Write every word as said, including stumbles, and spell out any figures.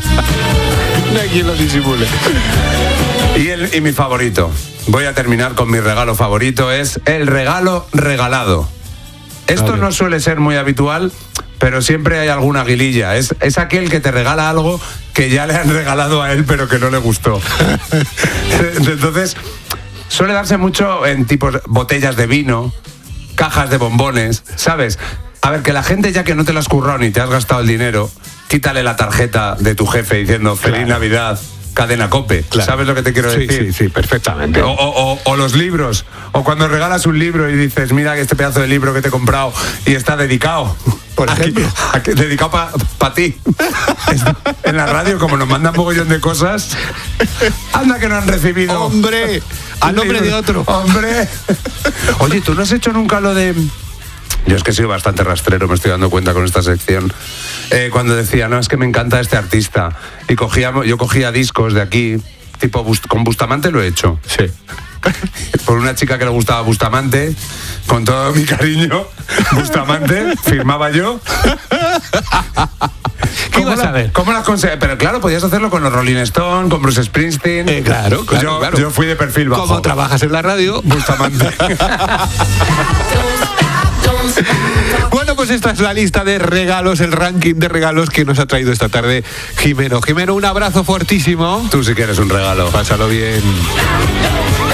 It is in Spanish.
No hay quien lo disimule. Y, el, y mi favorito, voy a terminar con mi regalo favorito, es el regalo regalado. Esto vale. No suele ser muy habitual, pero siempre hay alguna aguililla. Es, es aquel que te regala algo que ya le han regalado a él, pero que no le gustó. Entonces, suele darse mucho en tipos botellas de vino, cajas de bombones, ¿sabes? A ver, que la gente, ya que no te lo has currado ni te has gastado el dinero, quítale la tarjeta de tu jefe diciendo Feliz claro. Navidad, Cadena Cope. Claro. ¿Sabes lo que te quiero sí, decir? Sí, sí, perfectamente. O, o, o, o los libros. O cuando regalas un libro y dices, mira que este pedazo de libro que te he comprado y está dedicado. Por ejemplo. Aquí, aquí, dedicado para pa ti. En la radio, como nos mandan mogollón de cosas, anda que no han recibido. ¡Hombre! Al nombre de otro. ¡Hombre! Oye, ¿tú no has hecho nunca lo de...? Yo es que soy bastante rastrero, me estoy dando cuenta con esta sección. Eh, cuando decía, no, es que me encanta este artista. Y cogía, yo cogía discos de aquí, tipo Bust- con Bustamante lo he hecho. Sí. Por una chica que le gustaba Bustamante, con todo mi cariño, Bustamante, firmaba yo. ¿Qué ibas a ver? ¿Cómo las conseguí? Pero claro, podías hacerlo con los Rolling Stones, con Bruce Springsteen. Eh, claro, claro, yo, claro. Yo fui de perfil bajo. Como trabajas en la radio, Bustamante. Bueno, pues esta es la lista de regalos, el ranking de regalos que nos ha traído esta tarde Jimeno. Jimeno, un abrazo fuertísimo. Tú sí que eres un regalo. Pásalo bien.